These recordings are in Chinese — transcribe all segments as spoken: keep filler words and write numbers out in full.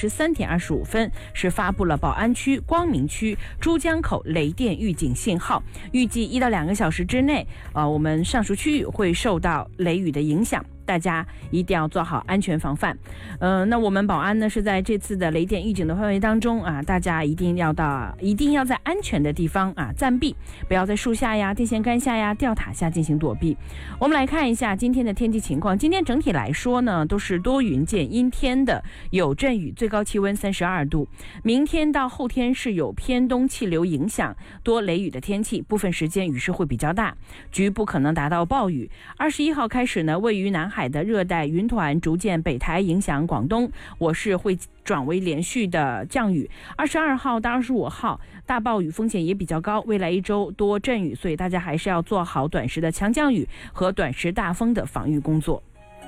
十三点二十五分是发布了宝安区、光明区、珠江口雷电预警信号，预计一到两个小时之内，呃，我们上述区域会受到雷雨的影响。大家一定要做好安全防范。呃，那我们宝安呢是在这次的雷电预警的范围当中啊，大家一定要到，一定要在安全的地方啊暂避，不要在树下呀、电线杆下呀、吊塔下进行躲避。我们来看一下今天的天气情况。今天整体来说呢，都是多云见阴天的，有阵雨，最高气温三十二度。明天到后天是有偏东气流影响，多雷雨的天气，部分时间雨势会比较大，局部可能达到暴雨。二十一号开始呢，位于南海的热带云团逐渐北抬，影响广东，我市会转为连续的降雨。二十二号到二十五号大暴雨风险也比较高，未来一周多阵雨，所以大家还是要做好短时的强降雨和短时大风的防御工作。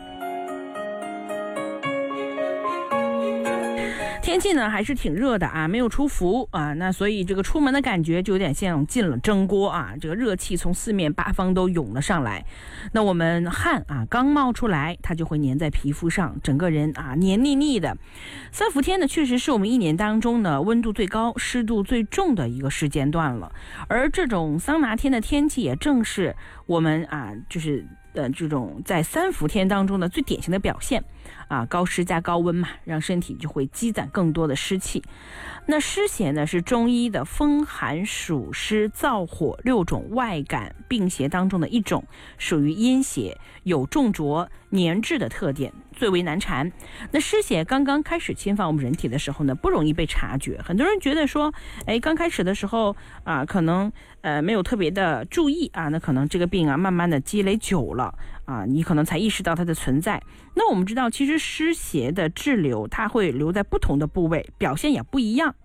天气呢还是挺热的啊，没有出伏啊，那所以这个出门的感觉就有点像进了蒸锅啊，这个热气从四面八方都涌了上来。那我们汗啊刚冒出来，它就会粘在皮肤上，整个人啊黏腻腻的。三伏天呢，确实是我们一年当中呢温度最高、湿度最重的一个时间段了。而这种桑拿天的天气，也正是我们啊就是呃这种在三伏天当中的最典型的表现啊，高湿加高温嘛，让身体就会积攒更多的湿气。那湿邪呢是中医的风寒暑湿燥火六种外感病邪当中的一种，属于阴邪，有重浊粘滞的特点，最为难缠。那湿邪刚刚开始侵犯我们人体的时候呢，不容易被察觉。很多人觉得说，哎，刚开始的时候啊，可能呃没有特别的注意啊，那可能这个病啊慢慢的积累久了啊，你可能才意识到它的存在。那我们知道，其实湿邪的滞留，它会留在不同的部位，表现也不一样。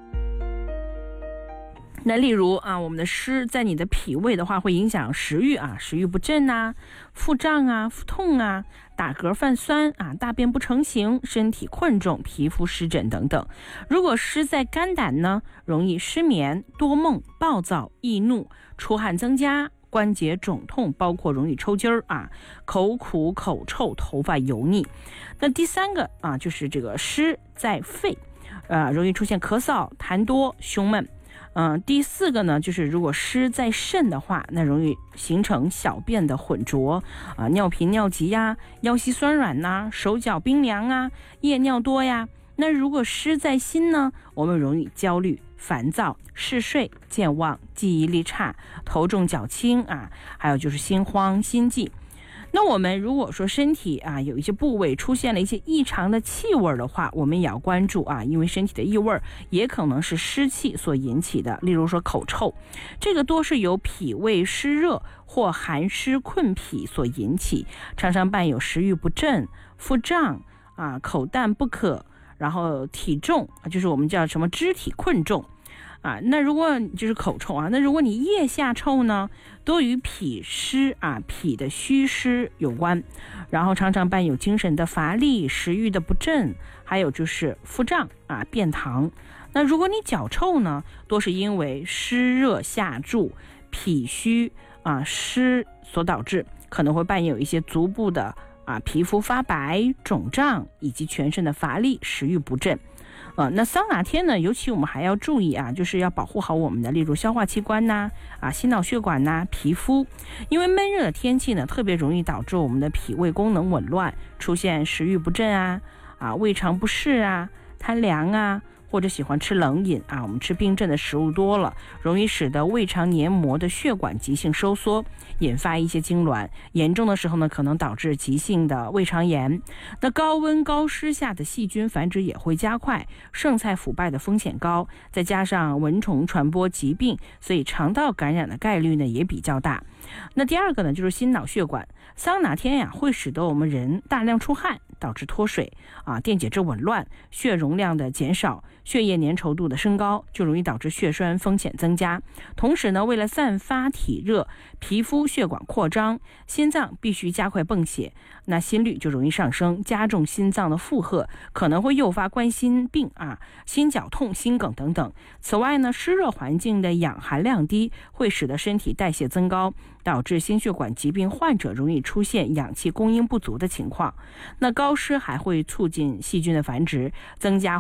那例如啊，我们的湿在你的脾胃的话，会影响食欲啊，食欲不振啊，腹胀啊，腹痛啊，打嗝泛酸啊，大便不成形，身体困重，皮肤湿疹等等。如果湿在肝胆呢，容易失眠、多梦、暴躁、易怒、出汗增加、关节肿痛，包括容易抽筋儿啊，口苦、口臭、头发油腻。那第三个啊，就是这个湿在肺，呃，容易出现咳嗽、痰多、胸闷。嗯、呃，第四个呢，就是如果湿在肾的话，那容易形成小便的混浊啊、呃，尿频尿急呀，腰膝酸软呐，手脚冰凉啊，夜尿多呀。那如果湿在心呢，我们容易焦虑、烦躁、嗜睡、健忘、记忆力差、头重脚轻啊，还有就是心慌、心悸。那我们如果说身体啊有一些部位出现了一些异常的气味的话，我们也要关注啊，因为身体的异味也可能是湿气所引起的。例如说口臭，这个多是由脾胃湿热或寒湿困脾所引起，常常伴有食欲不振、腹胀啊、口淡不渴，然后体重，就是我们叫什么肢体困重。啊，那如果就是口臭啊，那如果你腋下臭呢，多与脾湿啊、脾的虚湿有关，然后常常伴有精神的乏力、食欲的不振，还有就是腹胀啊、便溏。那如果你脚臭呢，多是因为湿热下注、脾虚啊湿所导致，可能会伴有一些足部的啊皮肤发白、肿胀，以及全身的乏力、食欲不振。呃，那桑拿天呢，尤其我们还要注意啊，就是要保护好我们的，例如消化器官呐、啊、心脑血管呐、皮肤，因为闷热的天气呢，特别容易导致我们的脾胃功能紊乱，出现食欲不振啊、啊胃肠不适啊、贪凉啊，或者喜欢吃冷饮啊，我们吃冰镇的食物多了，容易使得胃肠黏膜的血管急性收缩，引发一些痉挛，严重的时候呢，可能导致急性的胃肠炎。那高温高湿下的细菌繁殖也会加快，剩菜腐败的风险高，再加上蚊虫传播疾病，所以肠道感染的概率呢也比较大。那第二个呢，就是心脑血管，桑拿天呀，会使得我们人大量出汗，导致脱水啊，电解质紊乱，血容量的减少，血液粘稠度的升高，就容易导致血栓风险增加。同时呢，为了散发体热，皮肤血管扩张，心脏必须加快泵血，那心率就容易上升，加重心脏的负荷，可能会诱发冠心病啊、心绞痛、心梗等等。此外呢，湿热环境的氧含量低，会使得身体代谢增高，导致心血管疾病患者容易出现氧气供应不足的情况。那高湿还会促进细菌的繁殖，增加